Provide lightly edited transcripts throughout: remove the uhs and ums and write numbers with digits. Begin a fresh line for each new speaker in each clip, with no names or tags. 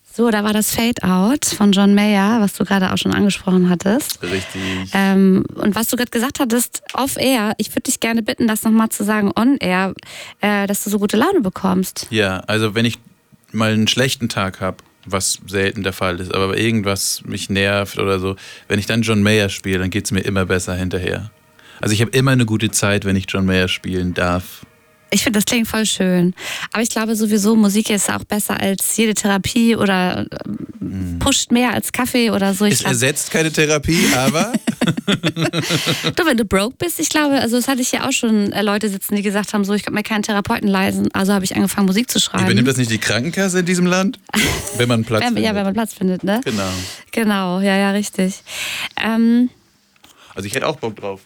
So, da war das Fade Out von John Mayer, was du gerade auch schon angesprochen hattest.
Richtig.
Und was du gerade gesagt hattest, off-air, ich würde dich gerne bitten, das nochmal zu sagen on-air, dass du so gute Laune bekommst.
Ja, also wenn ich mal einen schlechten Tag habe, was selten der Fall ist, aber irgendwas mich nervt oder so, wenn ich dann John Mayer spiele, dann geht es mir immer besser hinterher. Also ich habe immer eine gute Zeit, wenn ich John Mayer spielen darf.
Ich finde, das klingt voll schön. Aber ich glaube sowieso, Musik ist auch besser als jede Therapie oder pusht mehr als Kaffee oder so.
Es ersetzt keine Therapie, aber...
Du, wenn du broke bist, ich glaube, also das hatte ich ja auch schon Leute sitzen, die gesagt haben, so, ich kann mir keinen Therapeuten leisten, also habe ich angefangen, Musik zu schreiben.
Übernimmt das nicht die Krankenkasse in diesem Land? Wenn man Platz findet.
Ja, wenn man Platz findet, ne?
Genau.
Genau, ja, richtig.
Also ich hätte auch Bock drauf.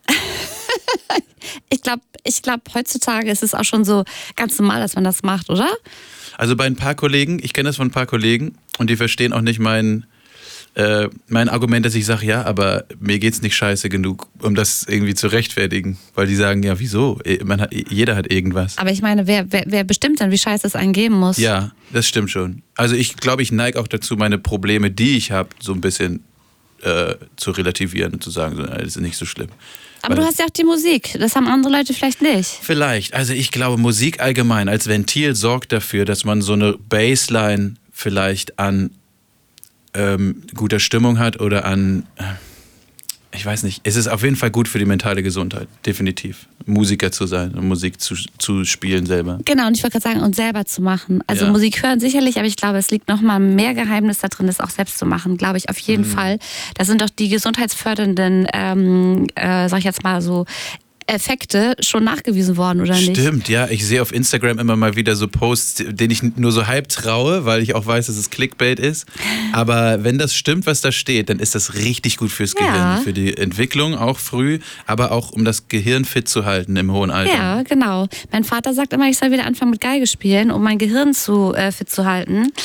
Ich glaube, heutzutage ist es auch schon so ganz normal, dass man das macht, oder?
Also bei ein paar Kollegen, ich kenne das von ein paar Kollegen und die verstehen auch nicht mein Argument, dass ich sage, ja, aber mir geht's nicht scheiße genug, um das irgendwie zu rechtfertigen. Weil die sagen, ja, wieso? Jeder hat irgendwas.
Aber ich meine, wer bestimmt denn, wie scheiße es einen geben muss?
Ja, das stimmt schon. Also ich glaube, ich neige auch dazu, meine Probleme, die ich habe, so ein bisschen zu relativieren und zu sagen, so, das ist nicht so schlimm.
Aber du hast ja auch die Musik. Das haben andere Leute vielleicht nicht.
Vielleicht. Also ich glaube, Musik allgemein als Ventil sorgt dafür, dass man so eine Baseline vielleicht an guter Stimmung hat oder an, ich weiß nicht, es ist auf jeden Fall gut für die mentale Gesundheit, definitiv. Musiker zu sein und Musik zu spielen selber.
Genau, und ich wollte gerade sagen, und selber zu machen. Also
ja.
Musik hören sicherlich, aber ich glaube, es liegt nochmal mehr Geheimnis da drin, das auch selbst zu machen, glaube ich, auf jeden Fall. Da sind doch die gesundheitsfördernden, sag ich jetzt mal so, Effekte schon nachgewiesen worden, oder nicht?
Stimmt, ja. Ich sehe auf Instagram immer mal wieder so Posts, denen ich nur so halb traue, weil ich auch weiß, dass es Clickbait ist. Aber wenn das stimmt, was da steht, dann ist das richtig gut fürs Gehirn. Für die Entwicklung auch früh, aber auch um das Gehirn fit zu halten im hohen Alter.
Ja, genau. Mein Vater sagt immer, ich soll wieder anfangen mit Geige spielen, um mein Gehirn fit zu halten.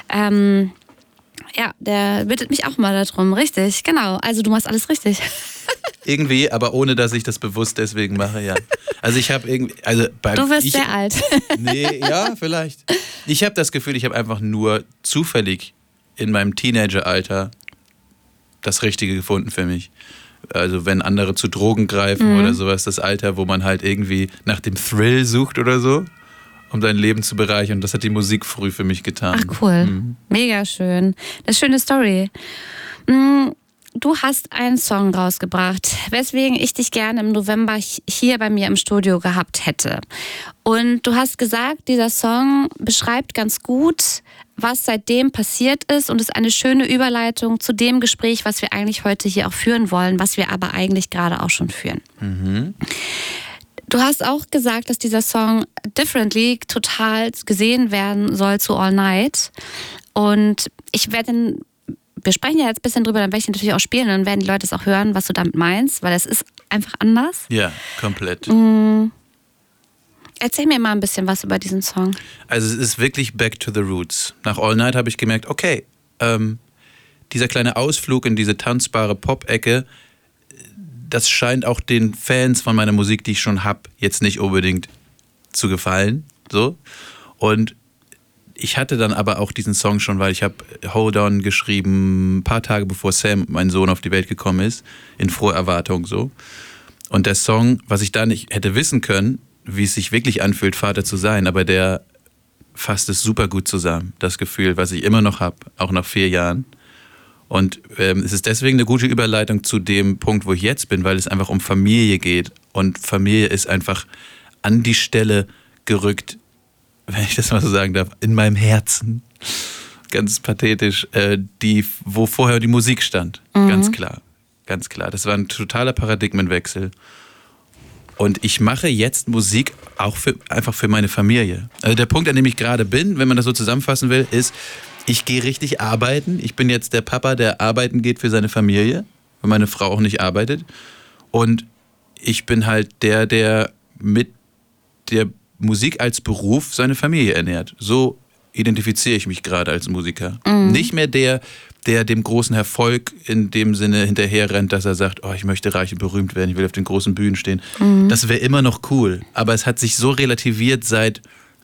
Ja, der bittet mich auch mal darum. Richtig, genau. Also du machst alles richtig.
Irgendwie, aber ohne, dass ich das bewusst deswegen mache, ja. Also ich habe irgendwie...
Du wirst sehr alt.
Nee, ja, vielleicht. Ich habe das Gefühl, ich habe einfach nur zufällig in meinem Teenageralter das Richtige gefunden für mich. Also wenn andere zu Drogen greifen oder sowas, das Alter, wo man halt irgendwie nach dem Thrill sucht oder so, um sein Leben zu bereichern. Das hat die Musik früh für mich getan.
Ach cool, mega schön. Das ist eine schöne Story. Du hast einen Song rausgebracht, weswegen ich dich gerne im November hier bei mir im Studio gehabt hätte. Und du hast gesagt, dieser Song beschreibt ganz gut, was seitdem passiert ist und ist eine schöne Überleitung zu dem Gespräch, was wir eigentlich heute hier auch führen wollen, was wir aber eigentlich gerade auch schon führen. Du hast auch gesagt, dass dieser Song Differently total gesehen werden soll zu All Night. Und wir sprechen ja jetzt ein bisschen drüber, dann werde ich natürlich auch spielen, dann werden die Leute es auch hören, was du damit meinst, weil das ist einfach anders.
Ja, komplett.
Erzähl mir mal ein bisschen was über diesen Song.
Also es ist wirklich back to the roots. Nach All Night habe ich gemerkt, okay, dieser kleine Ausflug in diese tanzbare Pop-Ecke, das scheint auch den Fans von meiner Musik, die ich schon habe, jetzt nicht unbedingt zu gefallen. So. Und ich hatte dann aber auch diesen Song schon, weil ich habe Hold On geschrieben, ein paar Tage bevor Sam, mein Sohn, auf die Welt gekommen ist, in froher Erwartung so. Und der Song, was ich da nicht hätte wissen können, wie es sich wirklich anfühlt, Vater zu sein, aber der fasst es super gut zusammen, das Gefühl, was ich immer noch habe, auch nach 4 Jahren. Und es ist deswegen eine gute Überleitung zu dem Punkt, wo ich jetzt bin, weil es einfach um Familie geht. Und Familie ist einfach an die Stelle gerückt, wenn ich das mal so sagen darf, in meinem Herzen. Ganz pathetisch, wo vorher die Musik stand. Ganz klar. Ganz klar. Das war ein totaler Paradigmenwechsel. Und ich mache jetzt Musik auch einfach für meine Familie. Also der Punkt, an dem ich gerade bin, wenn man das so zusammenfassen will, ist, ich gehe richtig arbeiten. Ich bin jetzt der Papa, der arbeiten geht für seine Familie, weil meine Frau auch nicht arbeitet. Und ich bin halt der mit der Musik als Beruf seine Familie ernährt. So identifiziere ich mich gerade als Musiker. Nicht mehr der dem großen Erfolg in dem Sinne hinterher rennt, dass er sagt, oh, ich möchte reich und berühmt werden, ich will auf den großen Bühnen stehen. Das wäre immer noch cool. Aber es hat sich so relativiert seit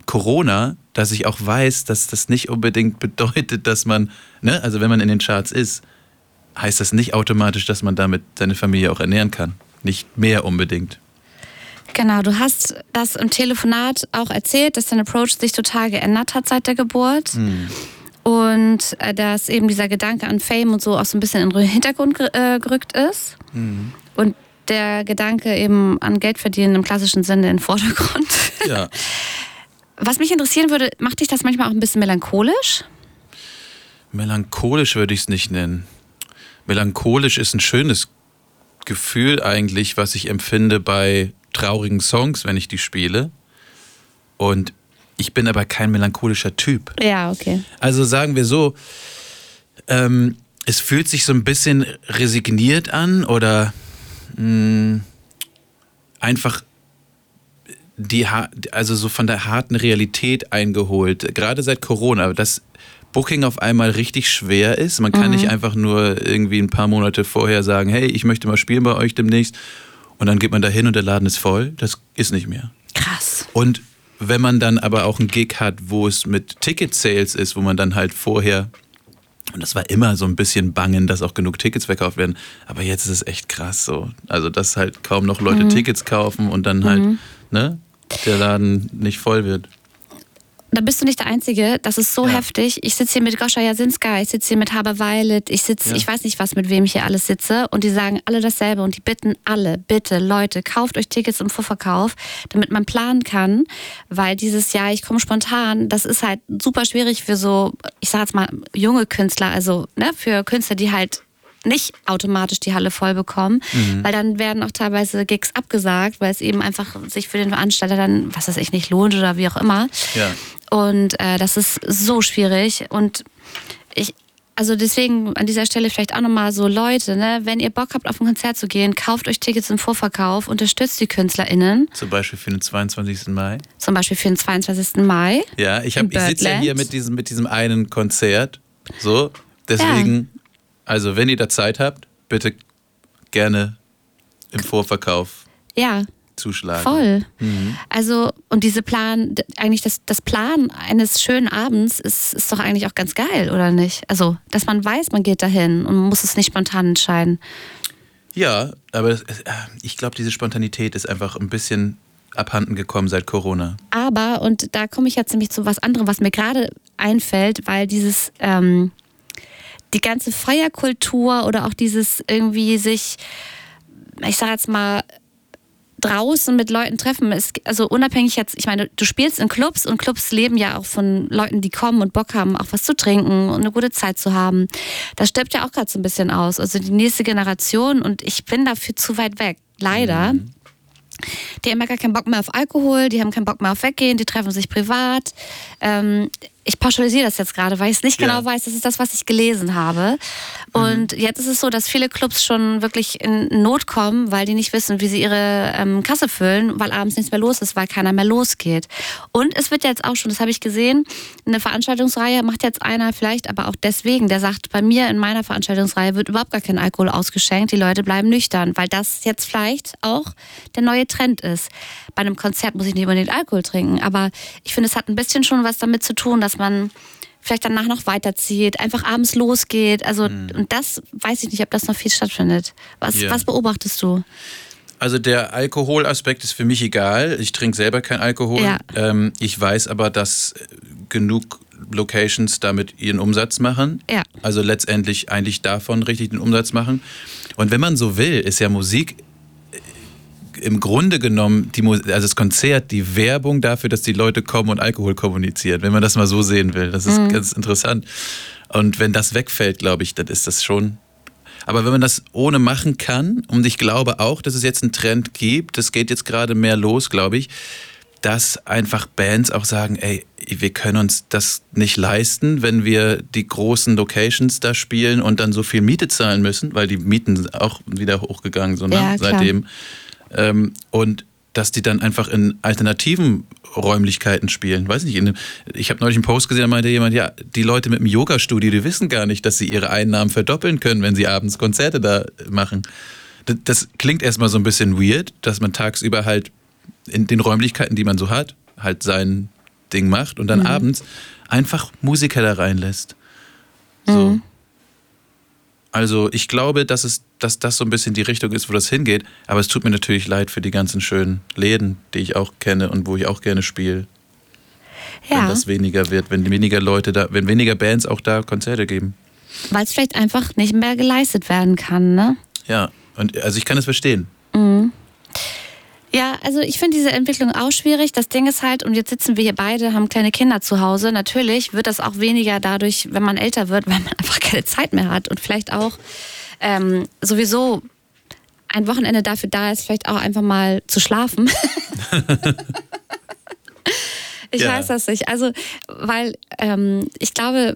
Corona, dass ich auch weiß, dass das nicht unbedingt bedeutet, dass man, ne, also wenn man in den Charts ist, heißt das nicht automatisch, dass man damit seine Familie auch ernähren kann. Nicht mehr unbedingt.
Genau, du hast das im Telefonat auch erzählt, dass dein Approach sich total geändert hat seit der Geburt. Und dass eben dieser Gedanke an Fame und so auch so ein bisschen in den Hintergrund gerückt ist. Und der Gedanke eben an Geld verdienen im klassischen Sinne in den Vordergrund.
Ja.
Was mich interessieren würde, macht dich das manchmal auch ein bisschen melancholisch?
Melancholisch würde ich es nicht nennen. Melancholisch ist ein schönes Gefühl eigentlich, was ich empfinde bei traurigen Songs, wenn ich die spiele. Und ich bin aber kein melancholischer Typ.
Ja, okay.
Also sagen wir so, es fühlt sich so ein bisschen resigniert an oder einfach also so von der harten Realität eingeholt. Gerade seit Corona, dass Booking auf einmal richtig schwer ist. Man kann nicht einfach nur irgendwie ein paar Monate vorher sagen, hey, ich möchte mal spielen bei euch demnächst. Und dann geht man da hin und der Laden ist voll. Das ist nicht mehr.
Krass.
Und wenn man dann aber auch einen Gig hat, wo es mit Ticket-Sales ist, wo man dann halt vorher, und das war immer so ein bisschen bangen, dass auch genug Tickets verkauft werden, aber jetzt ist es echt krass so. Also dass halt kaum noch Leute Tickets kaufen und dann halt, ne, der Laden nicht voll wird.
Da bist du nicht der Einzige, das ist so heftig. Ich sitze hier mit Goscha Jasinska, ich sitze hier mit Haber Violet, ich weiß nicht was, mit wem ich hier alles sitze und die sagen alle dasselbe und die bitten alle, bitte Leute, kauft euch Tickets im Vorverkauf, damit man planen kann, weil dieses Jahr, ich komme spontan, das ist halt super schwierig für so, ich sag jetzt mal, junge Künstler, also ne, für Künstler, die halt nicht automatisch die Halle voll bekommen, weil dann werden auch teilweise Gigs abgesagt, weil es eben einfach sich für den Veranstalter dann, was weiß ich, nicht lohnt oder wie auch immer.
Ja.
Und das ist so schwierig und also deswegen an dieser Stelle vielleicht auch nochmal so Leute, ne, wenn ihr Bock habt auf ein Konzert zu gehen, kauft euch Tickets im Vorverkauf, unterstützt die KünstlerInnen.
Zum Beispiel für den 22. Mai.
Zum Beispiel für den 22. Mai.
Ja, ich sitze ja hier mit diesem einen Konzert, so, deswegen... Also, wenn ihr da Zeit habt, bitte gerne im Vorverkauf zuschlagen.
Voll. Also, und eigentlich das Plan eines schönen Abends ist doch eigentlich auch ganz geil, oder nicht? Also, dass man weiß, man geht dahin und man muss es nicht spontan entscheiden.
Ja, aber ich glaube, diese Spontanität ist einfach ein bisschen abhanden gekommen seit Corona.
Aber, und da komme ich jetzt nämlich zu was anderem, was mir gerade einfällt, weil die ganze Feierkultur oder auch dieses irgendwie sich, ich sag jetzt mal, draußen mit Leuten treffen, also unabhängig jetzt, ich meine, du spielst in Clubs und Clubs leben ja auch von Leuten, die kommen und Bock haben, auch was zu trinken und eine gute Zeit zu haben. Das stirbt ja auch gerade so ein bisschen aus. Also die nächste Generation und ich bin dafür zu weit weg, leider. Die haben ja gar keinen Bock mehr auf Alkohol, die haben keinen Bock mehr auf Weggehen, die treffen sich privat. Ich pauschalisiere das jetzt gerade, weil ich es nicht genau weiß. Das ist das, was ich gelesen habe. Und jetzt ist es so, dass viele Clubs schon wirklich in Not kommen, weil die nicht wissen, wie sie ihre Kasse füllen, weil abends nichts mehr los ist, weil keiner mehr losgeht. Und es wird jetzt auch schon, das habe ich gesehen, eine Veranstaltungsreihe macht jetzt einer vielleicht, aber auch deswegen, der sagt, bei mir in meiner Veranstaltungsreihe wird überhaupt gar kein Alkohol ausgeschenkt, die Leute bleiben nüchtern, weil das jetzt vielleicht auch der neue Trend ist. Bei einem Konzert muss ich nicht unbedingt Alkohol trinken, aber ich finde, es hat ein bisschen schon was damit zu tun, dass man vielleicht danach noch weiterzieht, einfach abends losgeht. Also und das weiß ich nicht, ob das noch viel stattfindet. Was beobachtest du?
Also der Alkoholaspekt ist für mich egal. Ich trinke selber kein Alkohol.
Ja.
Ich weiß aber, dass genug Locations damit ihren Umsatz machen.
Ja.
Also letztendlich eigentlich davon richtig den Umsatz machen. Und wenn man so will, ist ja Musik im Grunde genommen, also das Konzert, die Werbung dafür, dass die Leute kommen und Alkohol kommunizieren, wenn man das mal so sehen will. Das ist ganz interessant. Und wenn das wegfällt, glaube ich, dann ist das schon... Aber wenn man das ohne machen kann, und ich glaube auch, dass es jetzt einen Trend gibt, das geht jetzt gerade mehr los, glaube ich, dass einfach Bands auch sagen, ey, wir können uns das nicht leisten, wenn wir die großen Locations da spielen und dann so viel Miete zahlen müssen, weil die Mieten sind auch wieder hochgegangen so, ne?
Ja,
Seitdem. Und dass die dann einfach in alternativen Räumlichkeiten spielen. Weiß nicht, ich habe neulich einen Post gesehen, da meinte jemand, ja, die Leute mit dem Yoga-Studio, die wissen gar nicht, dass sie ihre Einnahmen verdoppeln können, wenn sie abends Konzerte da machen. Das klingt erstmal so ein bisschen weird, dass man tagsüber halt in den Räumlichkeiten, die man so hat, halt seinen Ding macht und dann abends einfach Musiker da reinlässt. So. Also ich glaube, dass das so ein bisschen die Richtung ist, wo das hingeht. Aber es tut mir natürlich leid für die ganzen schönen Läden, die ich auch kenne und wo ich auch gerne spiele. Ja. Wenn das weniger wird, wenn weniger Bands auch da Konzerte geben.
Weil es vielleicht einfach nicht mehr geleistet werden kann, ne?
Ja, und also ich kann es verstehen.
Ja, also ich finde diese Entwicklung auch schwierig. Das Ding ist halt, und jetzt sitzen wir hier beide, haben kleine Kinder zu Hause. Natürlich wird das auch weniger dadurch, wenn man älter wird, weil man einfach keine Zeit mehr hat und vielleicht auch sowieso ein Wochenende dafür da ist, vielleicht auch einfach mal zu schlafen. Ich weiß das nicht. Also, weil ich glaube,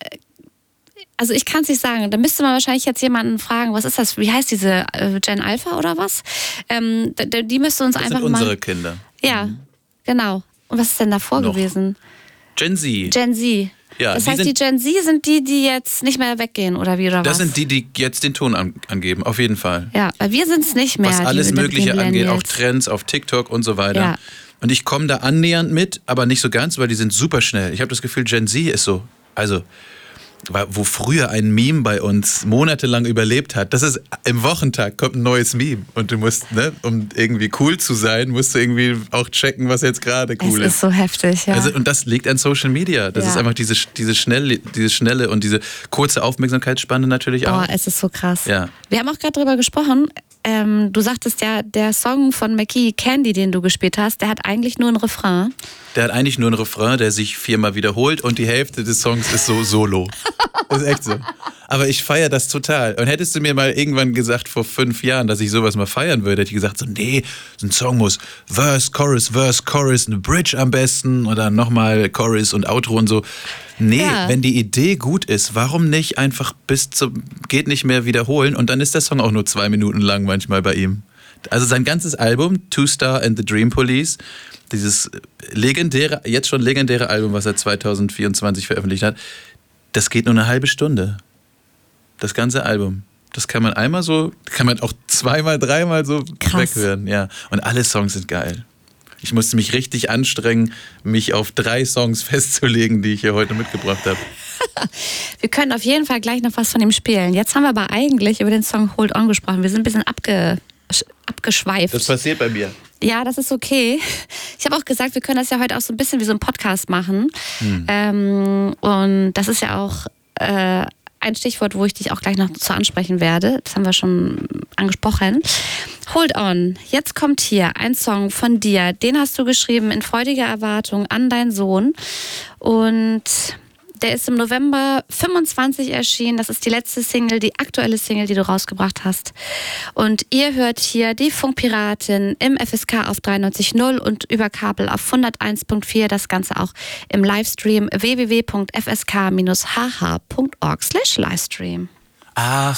also ich kann es nicht sagen. Da müsste man wahrscheinlich jetzt jemanden fragen, was ist das? Wie heißt diese Gen Alpha oder was? Die müsste uns
das
einfach
sind
mal...
unsere Kinder.
Ja, genau. Und was ist denn davor gewesen?
Gen Z.
Gen Z.
Ja,
das heißt, die Gen Z sind die jetzt nicht mehr weggehen, oder wie, oder was?
Das sind die jetzt den Ton angeben, auf jeden Fall.
Ja, weil wir sind es nicht mehr.
Was alles Mögliche angeht, auch Trends auf TikTok und so weiter.
Ja.
Und ich komme da annähernd mit, aber nicht so ganz, weil die sind super schnell. Ich habe das Gefühl, Gen Z ist so, also wo früher ein Meme bei uns monatelang überlebt hat, das ist im Wochentag kommt ein neues Meme und du musst, ne, um irgendwie cool zu sein, musst du irgendwie auch checken, was jetzt gerade cool ist.
Es ist so heftig, ja.
Also, und das liegt an Social Media. Das ist einfach diese schnelle und diese kurze Aufmerksamkeitsspanne natürlich auch.
Boah, es ist so krass.
Ja.
Wir haben auch gerade drüber gesprochen. Du sagtest ja, der Song von Mackie, Candy, den du gespielt hast, der hat eigentlich nur einen Refrain.
Der hat eigentlich nur einen Refrain, der sich 4-mal wiederholt und die Hälfte des Songs ist so solo. Das ist echt so. Aber ich feiere das total. Und hättest du mir mal irgendwann gesagt, vor 5 Jahren, dass ich sowas mal feiern würde, hätte ich gesagt, so nee, so ein Song muss Verse, Chorus, eine Bridge am besten oder nochmal Chorus und Outro und so. Nee, wenn die Idee gut ist, warum nicht einfach bis zum geht nicht mehr wiederholen und dann ist der Song auch nur 2 Minuten lang manchmal bei ihm. Also sein ganzes Album, Two Star and the Dream Police, dieses legendäre, jetzt schon legendäre Album, was er 2024 veröffentlicht hat, das geht nur eine halbe Stunde. Das ganze Album. Das kann man einmal so, kann man auch 2-mal, 3-mal so weghören. Ja. Und alle Songs sind geil. Ich musste mich richtig anstrengen, mich auf 3 Songs festzulegen, die ich hier heute mitgebracht habe.
Wir können auf jeden Fall gleich noch was von ihm spielen. Jetzt haben wir aber eigentlich über den Song Hold On gesprochen. Wir sind ein bisschen abgeschweift.
Das passiert bei mir.
Ja, das ist okay. Ich habe auch gesagt, wir können das ja heute auch so ein bisschen wie so ein Podcast machen. Und das ist ja auch ein Stichwort, wo ich dich auch gleich noch zu ansprechen werde. Das haben wir schon angesprochen. Hold On. Jetzt kommt hier ein Song von dir. Den hast du geschrieben in freudiger Erwartung an deinen Sohn. Und der ist im November 25 erschienen. Das ist die letzte Single, die aktuelle Single, die du rausgebracht hast. Und ihr hört hier die Funkpiratin im FSK auf 93.0 und über Kabel auf 101.4. Das Ganze auch im Livestream www.fsk-hh.org/Livestream.
Ach